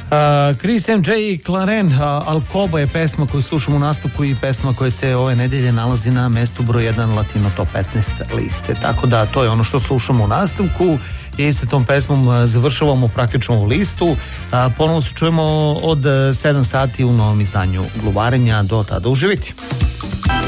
Chris M.J. i Claren, Alcoba je pesma koju slušamo u nastavku i pesma koja se ove nedelje nalazi na mestu broj 1 Latino Top 15 liste. Tako da to je ono što slušamo u nastavku i sa tom pesmom završavamo praktično ovu listu. Ponovno se čujemo od 7 sati u novom izdanju Gluvarenja. Do tada uživite.